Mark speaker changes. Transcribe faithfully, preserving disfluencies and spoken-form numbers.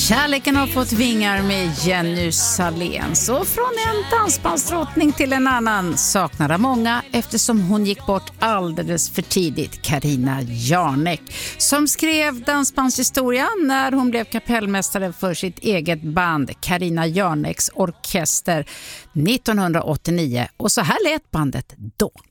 Speaker 1: Kärleken har fått vingar med Jenny Salén. Så från en dansbandsdrottning till en annan saknade många eftersom hon gick bort alldeles för tidigt. Carina Jarnek som skrev dansbandshistoria när hon blev kapellmästare för sitt eget band Carina Jarneks orkester nittonhundraåttionio. Och så här lät bandet då.